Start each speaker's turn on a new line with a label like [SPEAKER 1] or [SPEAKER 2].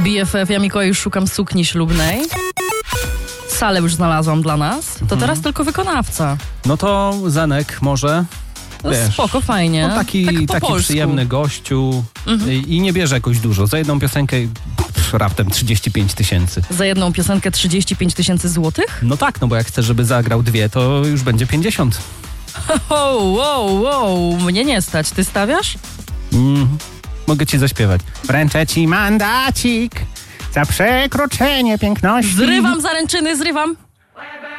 [SPEAKER 1] BFF, ja Mikołaj już szukam sukni ślubnej. Salę już znalazłam dla nas. To teraz tylko wykonawca.
[SPEAKER 2] No to Zenek może... Wiesz,
[SPEAKER 1] spoko, fajnie.
[SPEAKER 2] No taki przyjemny gościu i nie bierze jakoś dużo. Za jedną piosenkę raptem 35 000.
[SPEAKER 1] Za jedną piosenkę 35 000 złotych?
[SPEAKER 2] No tak, no bo jak chcesz, żeby zagrał 2, to już będzie 50.
[SPEAKER 1] Wow, mnie nie stać. Ty stawiasz?
[SPEAKER 2] Mogę ci zaśpiewać. Wręczę ci mandacik za przekroczenie piękności.
[SPEAKER 1] Zrywam zaręczyny, zrywam.